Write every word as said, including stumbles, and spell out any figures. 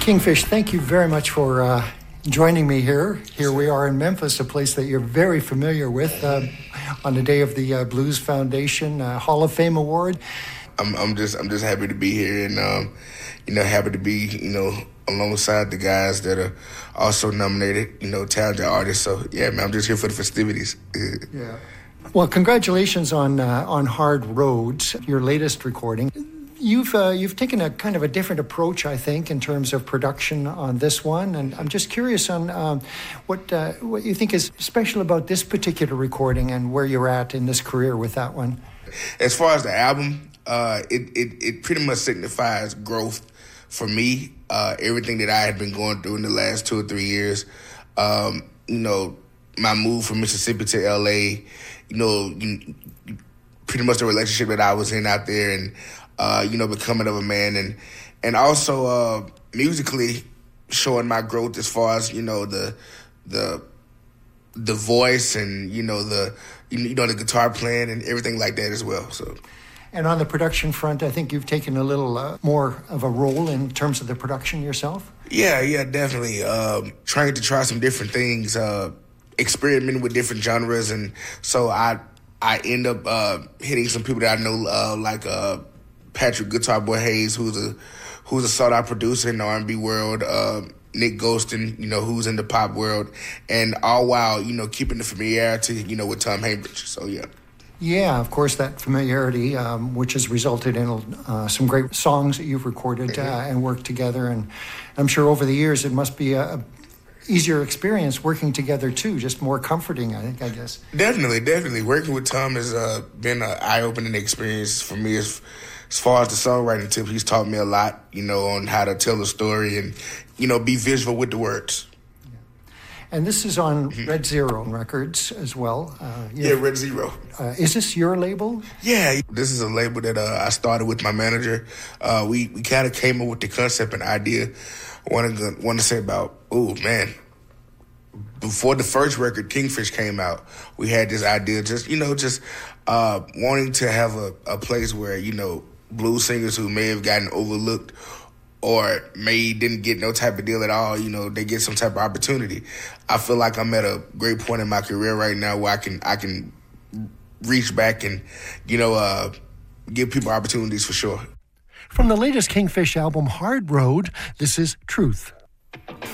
Kingfish, thank you very much for uh, joining me here. Here we are in Memphis, a place that you're very familiar with, uh, on the day of the uh, Blues Foundation uh, Hall of Fame Award. I'm, I'm just, I'm just happy to be here, and um, you know, happy to be, you know, alongside the guys that are also nominated, you know, talented artists. So yeah, man, I'm just here for the festivities. Yeah. Well, congratulations on uh, on Hard Roads, your latest recording. You've uh, you've taken a kind of a different approach, I think, in terms of production on this one, and I'm just curious on um, what uh, what you think is special about this particular recording and where you're at in this career with that one. As far as the album, uh, it, it it pretty much signifies growth for me. Uh, everything that I had been going through in the last two or three years, um, you know, my move from Mississippi to L A, you know, you, pretty much the relationship that I was in out there, and Uh, you know, becoming of a man, and and also uh, musically showing my growth as far as, you know, the the the voice and, you know, the you know the guitar playing and everything like that as well. So, and on the production front, I think you've taken a little uh, more of a role in terms of the production yourself. Yeah, yeah, definitely. Um, trying to try some different things, uh, experimenting with different genres, and so I I end up uh, hitting some people that I know, uh, like. Uh, Patrick Guitar Boy Hayes, who's a who's a sought-out producer in the R and B world, uh, Nick Ghostin, you know, who's in the pop world, and all while, you know, keeping the familiarity, you know, with Tom Haybridge. So, yeah. Yeah, of course, that familiarity, um, which has resulted in uh, some great songs that you've recorded mm-hmm. uh, and worked together. And I'm sure over the years it must be a, a easier experience working together, too, just more comforting, I think, I guess. Definitely, definitely. Working with Tom has uh, been an eye-opening experience for me. As, as far as the songwriting tip, he's taught me a lot, you know, on how to tell a story and, you know, be visual with the words. Yeah. And this is on mm-hmm. Red Zero Records as well. Uh, yeah, Red Zero. Uh, is this your label? Yeah, this is a label that uh, I started with my manager. Uh, we we kind of came up with the concept and idea. Wanted to, wanted to say about, oh, man, before the first record, Kingfish, came out, we had this idea, just, you know, just uh, wanting to have a, a place where, you know, blues singers who may have gotten overlooked or may didn't get no type of deal at all, you know, they get some type of opportunity. I feel like I'm at a great point in my career right now where I can I can reach back and, you know, uh, give people opportunities for sure. From the latest Kingfish album, Hard Road, this is Truth.